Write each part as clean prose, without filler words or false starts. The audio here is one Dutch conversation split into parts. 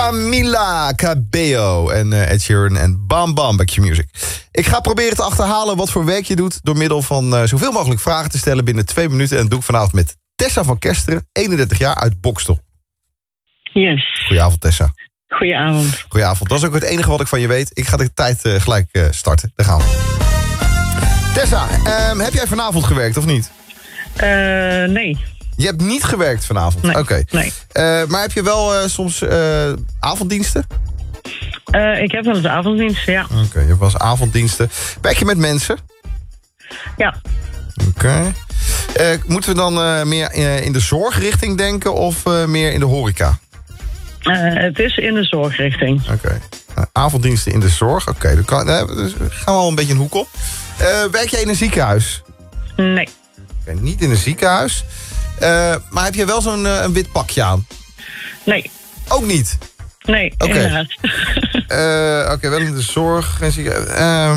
Camila Cabello en Ed Sheeran en Bam Bam bij Q-Music. Ik ga proberen te achterhalen wat voor werk je doet door middel van zoveel mogelijk vragen te stellen binnen 2 minuten. En dat doe ik vanavond met Tessa van Kesteren, 31 jaar, uit Bokstel. Yes. Goedenavond, Tessa. Goedenavond. Goedenavond. Dat is ook het enige wat ik van je weet. Ik ga de tijd gelijk starten. Daar gaan we. Tessa, heb jij vanavond gewerkt of niet? Nee. Je hebt niet gewerkt vanavond? Nee. Oké. Nee. Maar heb je wel soms avonddiensten? Ik heb wel eens avonddiensten, ja. Oké, je hebt wel eens avonddiensten. Werk je met mensen? Ja. Oké. Moeten we dan meer in de zorgrichting denken of meer in de horeca? Het is in de zorgrichting. Oké. Avonddiensten in de zorg. Oké, dan gaan we al een beetje een hoek op. Werk jij in een ziekenhuis? Nee. Oké, niet in een ziekenhuis. Maar heb je wel zo'n een wit pakje aan? Nee. Ook niet? Nee, Oké. inderdaad. Oké, wel in de zorg. Geen ziekenhuis.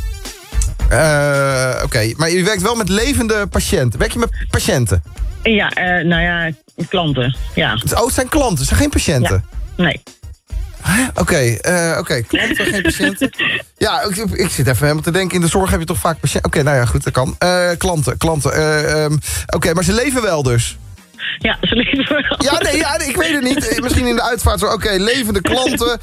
Oké, maar je werkt wel met levende patiënten. Werk je met patiënten? Ja, nou ja, klanten, ja. Oh, het zijn klanten, het zijn geen patiënten? Ja. Nee. Oké, klanten, geen patiënten. Ja, ik zit even helemaal te denken. In de zorg heb je toch vaak patiënten? Oké, nou ja, goed, dat kan. Klanten. Oké, maar ze leven wel dus? Ja, ze leven wel. Ja, ik weet het niet. Misschien in de uitvaart. Oké, levende klanten.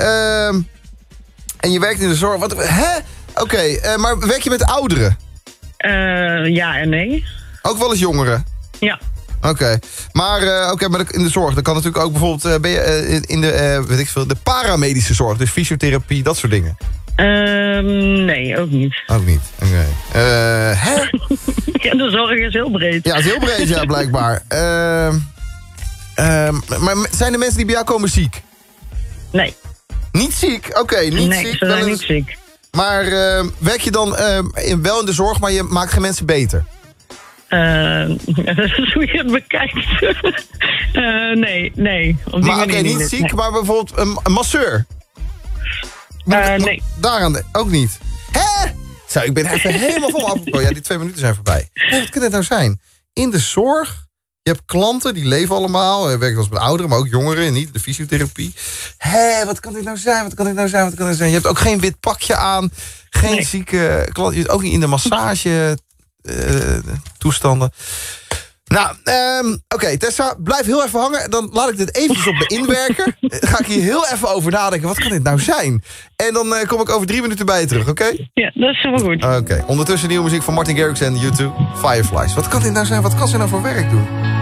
En je werkt in de zorg. Oké, maar werk je met ouderen? Ja en nee. Ook wel eens jongeren? Ja. Oké, maar in de zorg, dan kan natuurlijk ook bijvoorbeeld ben je in de, weet ik veel, de paramedische zorg, dus fysiotherapie, dat soort dingen. Nee, ook niet. Ook niet, oké. Ja, de zorg is heel breed. Ja, het is heel breed, ja, blijkbaar. Maar zijn de mensen die bij jou komen ziek? Nee. Niet ziek? Oké, niet nee, ziek. ze zijn niet ziek. Maar werk je dan wel in de zorg, maar je maakt geen mensen beter? Dat is hoe je het bekijkt. Nee. Op die manier niet ziek, nee. Maar bijvoorbeeld een masseur? Nee. Daaraan ook niet. Hè? Zo, ik ben even helemaal vol apropos. Ja, die 2 minuten zijn voorbij. Wat kan dit nou zijn? In de zorg, je hebt klanten, die leven allemaal. Werken wel eens met ouderen, maar ook jongeren. Niet de fysiotherapie. Hé, wat kan dit nou zijn? Je hebt ook geen wit pakje aan. Geen zieke klant. Je zit ook niet in de massage toestanden. Nou, oké, Tessa, blijf heel even hangen. Dan laat ik dit eventjes op me inwerken. Ga ik hier heel even over nadenken. Wat kan dit nou zijn? En dan kom ik over 3 minuten bij je terug, oké? Ja, dat is helemaal goed. Oké, ondertussen nieuwe muziek van Martin Garrix en U2, Fireflies. Wat kan dit nou zijn? Wat kan ze nou voor werk doen?